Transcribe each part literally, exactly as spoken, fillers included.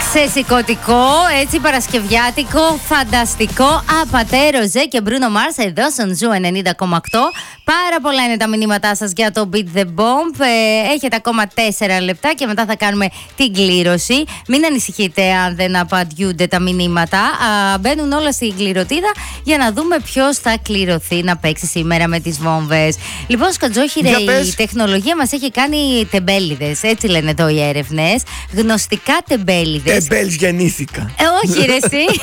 Ξεσηκωτικό, έτσι παρασκευιάτικο, φανταστικό. Απατέ Ροζέ και Μπρούνο Μάρς εδώ στον Ζου ενενήντα κόμμα οκτώ. Πάρα πολλά είναι τα μηνύματά σας για το Beat the Bomb. Ε, έχετε ακόμα τέσσερα λεπτά και μετά θα κάνουμε την κλήρωση. Μην ανησυχείτε αν δεν απαντιούνται τα μηνύματα. Α, μπαίνουν όλα στην κληρωτίδα για να δούμε ποιος θα κληρωθεί να παίξει σήμερα με τις βόμβες. Λοιπόν, Σκατζόχυρε, η τεχνολογία μας έχει κάνει τεμπέληδες. Έτσι λένε εδώ οι έρευνες. Γνωστικά τεμπέληδες. Τεμπέλης γεννήθηκα. Ε, όχι ρε εσύ.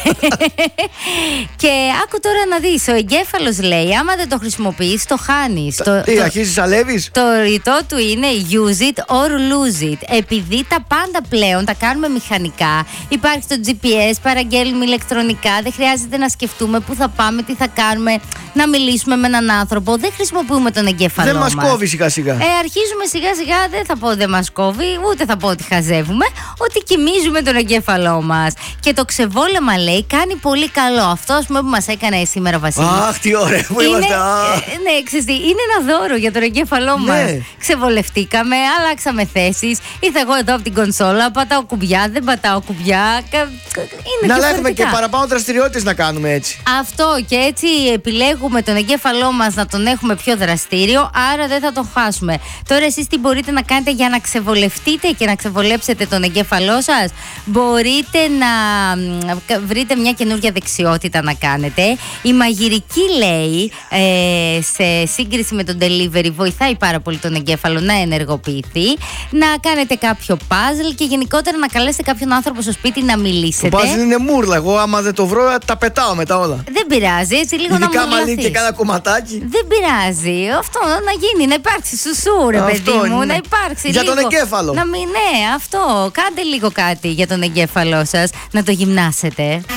Και άκου τώρα να δεις. Ο εγκέφαλος λέει, άμα δεν το χρησιμοποιείς, το χάνεις. Το, τι, αρχίζεις αλεύεις. Το ρητό του είναι use it or lose it. Επειδή τα πάντα πλέον τα κάνουμε μηχανικά, υπάρχει το τζι πι ες, παραγγέλνουμε ηλεκτρονικά, δεν χρειάζεται να σκεφτούμε πού θα πάμε, τι θα κάνουμε, να μιλήσουμε με έναν άνθρωπο. Δεν χρησιμοποιούμε τον εγκέφαλό μας. Δεν μας κόβει σιγά σιγά. Ε, αρχίζουμε σιγά σιγά, δεν θα πω δεν μας κόβει, ούτε θα πω ότι χαζεύουμε, ότι κοιμίζουμε τον εγκέφαλό μας. Και το ξεβόλεμα λέει κάνει πολύ καλό. Αυτό ας πούμε που μας έκανε σήμερα, Βασίλη. Αχ, τι ωραία που είμαστε. Ε, ναι, ξέρεις τι, είναι ένα δώρο για τον εγκέφαλό μας. Ναι. Ξεβολευτήκαμε, αλλάξαμε θέσεις. Ήρθα εγώ εδώ από την κονσόλα, πατάω κουμπιά, δεν πατάω κουμπιά. Είναι να έχουμε και παραπάνω δραστηριότητες να κάνουμε έτσι. Αυτό, και έτσι επιλέγουμε τον εγκέφαλό μας να τον έχουμε πιο δραστήριο, άρα δεν θα τον χάσουμε. Τώρα εσείς τι μπορείτε να κάνετε για να ξεβολευτείτε και να ξεβολέψετε τον εγκέφαλό σας? Μπορείτε να βρείτε μια καινούργια δεξιότητα να κάνετε. Η μαγειρική λέει, ε, σε σύγκριση με τον delivery, βοηθάει πάρα πολύ τον εγκέφαλο να ενεργοποιηθεί. Να κάνετε κάποιο puzzle και γενικότερα να καλέσετε κάποιον άνθρωπο στο σπίτι να μιλήσετε. Το puzzle είναι μούρλα. Εγώ άμα δεν το βρω, τα πετάω μετά όλα. Δεν πειράζει, έτσι λίγο ειδικά να μου μαλλί και κάνα κομματάκι. Δεν πειράζει. Αυτό να γίνει, να υπάρξει σουσού, ρε παιδί μου. Είναι. Να υπάρξει για λίγο. τον εγκέφαλο. Να μην, ναι, αυτό. Κάντε λίγο κάτι για τον εγκέφαλό σας, να το γυμνάσετε.